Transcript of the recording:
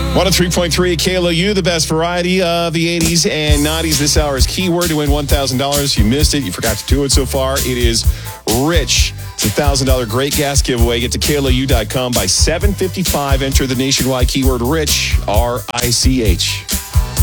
103.3 KLOU, the best variety of the 80s and 90s. This hour's keyword to win $1,000. You missed it. You forgot to do it so far. It is rich. It's a $1,000 great gas giveaway. Get to KLOU.com by 7:55. Enter the nationwide keyword rich, R-I-C-H.